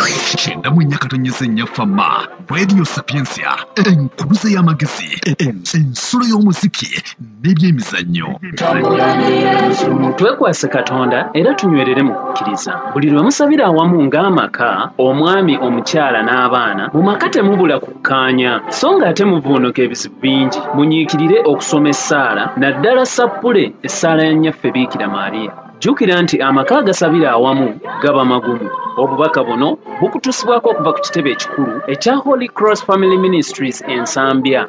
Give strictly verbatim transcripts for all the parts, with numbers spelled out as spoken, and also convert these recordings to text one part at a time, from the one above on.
Shenda mwenyakatonyeza nnyafama Radio Sapiensia enkuluze y'amagezi ensulo y'omuziki n'ebyemizannyo. Twekwase Katonda era tunywerere mu kukkiriza. Buli lwe musabira awamu ng'amaka, omwami, omukyala n'abaana, mu maka temubula kukkaanya, so nga ate muvuunuka ebizibu bingi. Munyiikirire okusoma essaala, naddala sappule essaala ya nnyaffe Biikira Maariya. Jjukira nti amaka agasabira awamu gaba magumu. Obubaka buno bukutusibwako okuva ku kitebe ekikulu ekya Holy Cross Family Ministries Ensambya.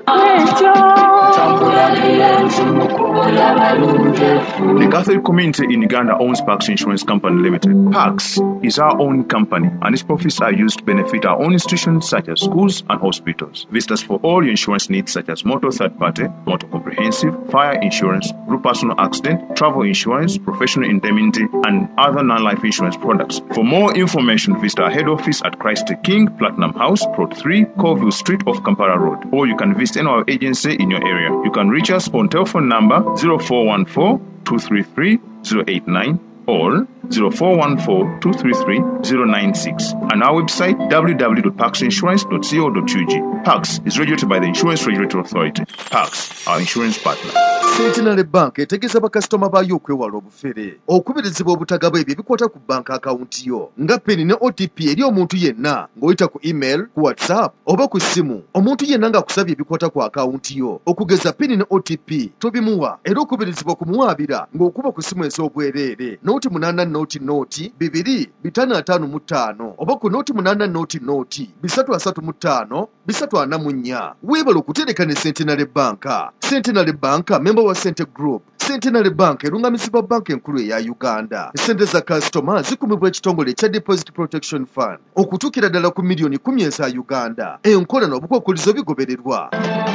The Catholic community in Uganda owns Parks Insurance Company Limited. Parks is our own company, and its profits are used to benefit our own institutions such as schools and hospitals. Visit us for all your insurance needs such as motor third party, motor comprehensive, fire insurance, group personal accident, travel insurance, professional indemnity, and other non-life insurance products. For more information, visit our head office at Christ the King, Platinum House, Plot three, Colville Street off Kampala Road, or you can visit any of our agency in your area. You can reach us on telephone number zero four one four, two three three, zero eight nine or zero four one four, two three three, zero nine six, and our website w w w dot parks insurance dot co dot u g. Parks is regulated by the Insurance Regulatory Authority. Parks, our insurance partner. Centenary Bank etegeza bakasitoma baayo okwewala obufere okubirizibwa obutagaba ebyo ebikwata ku bank account yo nga peni ne O T P eri omuntu yenna ng'oyita ku email, ku WhatsApp oba ku ssimu. Omuntu yenna ng'akusabye ebikwata ku account yo okugeza peni ne O T P tobimuwa era okubirizibwa kumuwaabira ng'okuba ku ssimu ez'obwereere nooti munaana nooti nooti bibiri bitaano ataano mu ttaano oba ku nooti munaana nooti nooti bisatu asatu mu ttaano bisatu ana mu nnya. Weebala okutereka ne Centenary Bank. Centenary Bank member wa Cente Group. Centenary Bank erungamizibwa banka enkulu eya Uganda. Sente za customer zikumibwa ekitongole ekya Deposit Protection Fund okutuukira ddala ku miliyoni kumi eza Uganda. Enkola n'obukwakkulizo bigobererwa.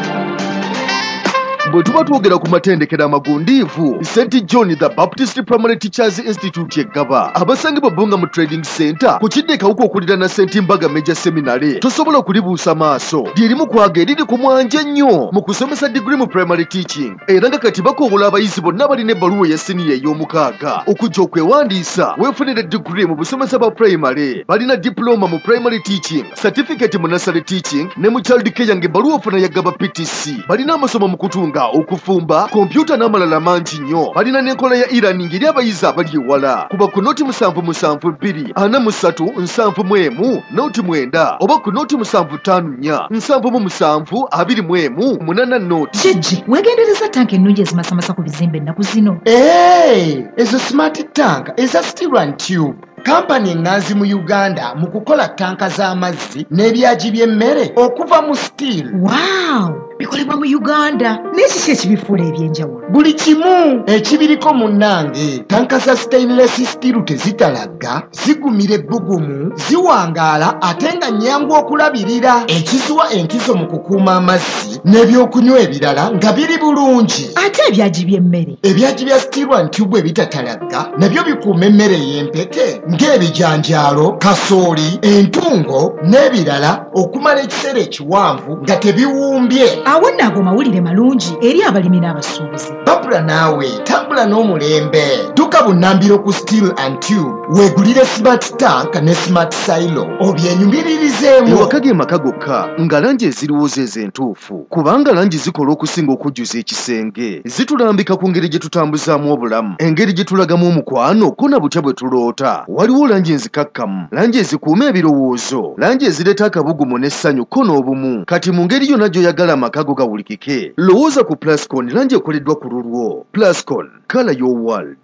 Bwe tuba twogera ku matendekero amagundiivu, Saint John the Baptist Primary Teachers Institute eggaba abasangibwa Bunga mu Trading Center ku kidde kawuka okulira na Saint Mbaga Major Seminary tosobola okulibuusa maaso lyerimu kwaga eriri ku mwanja nnyo mu kusomesa degree mu primary teaching era nga kati bakoobola abayizi bonna balina ebbaluwa ya siniya ey'omukaaga okujja okwewandiisa weefunire degree mu busomesa bwa primary. Balina diploma mu primary teaching, certificate mu nursery teaching ne mu child care ng'ebbaluwa ofuna yagaba P T C. Balina amasomo mu kutunga okufumba, kompyuta n'amalala mangi nnyo. Balina n'enkola ya e-learning eri abayizi abali ewala. Kuba ku nooti musanvu musanvu bbiri ana mu ssatu nsanvu mu emu nooti mwenda oba ku nooti musanvu ttaano nnya nsanvu mu musanvu abiri mu emu munaana nooti. Jjajji weegendereza tanka ennungi ezimasamasa ku bizimbe ennaku zino. Eeeeh ezo smart tank eza steel and tube. Kampani enganzi mu Uganda mu kukola tanka z'amazzi n'ebyaji by'emmere okuva mu steel. Wow! Bikolebwa mu Uganda. N'ekiki ekibifuula ebyenjawulo? Buli kimu ekibiriko munnange. Tanka za stainless steel tezitalagga, zigumira ebbugumu, ziwangaala ate nga nnyangu okulabirira. Ekizuwa enkizo mu kukuuma amazzi n'ebyokunywa ebirala nga biri bulungi. Ate ebyaji by'emmere? Ebyaji bya steel and tube ebitatalagga nabyo bikuuma emmere y'empeke ng'ebijanjaalo, kasooli, entungo n'ebirala okumala ekiseera ekiwanvu nga tebiwumbye. Awo naago mawulire malungi eri abalimi n'abasuubuzi. Babula naawe tambula n'omulembe. Dduka bunnambiro ku Steel and Tube weegulire smart tank ne smart silo obyenyumiririzemu. Ewaka ge maka gokka nga langi eziriwooza ez'entuufu kubanga langi zikola okusinga okujjuza ekisenge. Zitulambika ku ngeri gye tutambuzaamu obulamu, engeri gye tulagamu omukwano ko na butya bwe tuloota. Waliwo langi enzikakkamu, langi ezikuuma ebirowoozo, langi ezireeta akabugumu n'essanyu ko n'obumu. Kati mu ngeri yonna gy'oyagala amaka go gawulikike, lowooza ku Plascon langi ekoleddwa ku lulwo. Plascon, color your world.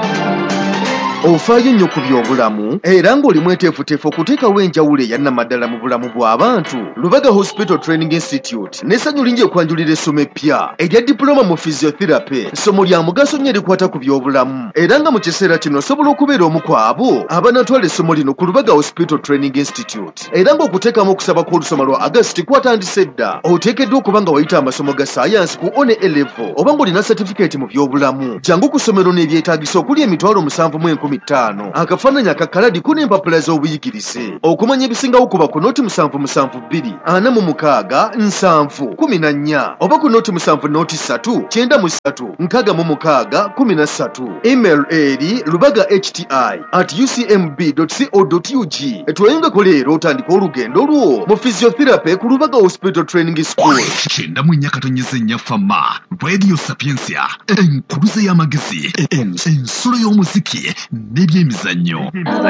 Ofaayo nnyo ku by'obulamu era ng'oli mweteefuteefu okuteekawo enjawulo eyannamaddala mu bulamu bw'abantu. Lubaga Hospital Training Institute n'essanyu lingi okwanjulira essomo eppya erya diploma mu physiotherapy, essomo lya mugaso nnyo erikwata ku by'obulamu era nga mu kiseera kino osobola okubeera omu ku abo abanatwala essomo lino ku Lubaga Hospital Training Institute era ng'okuteekamu okusaba kw'olusoma lwa August kwatandise dda. Oteekeddwa okuba nga wayita amasomo ga saayansi ku one A level oba ng'olina certificate mu by'obulamu. Jangu ku ssomero n'ebyetaagisa okuli emitwalo musanvu mu enkumi enkumi ttaano akafaananyi akakaladi ko n'empapula z'obuyigirize okumanya ebisingawo kuba ku nooti musanvu musanvu bbiri ana mu mukaaga nsanvu kumi na nnya oba ku nooti musanvu nooti ssatu kyenda mu ssatu nkaaga mu mukaaga kumi na ssatu. Email eri lubaga hti at u c m b dot co dot u g. Tweyungeko leero otandika olugendo lwo mu physiotherapy ku Lubaga Hospital Training School. Kyenda mu nnya katonyeza ennya fama Radio Sapiensia enkuluze y'amagezi ensulo y'omuziki n'ebyemizannyo.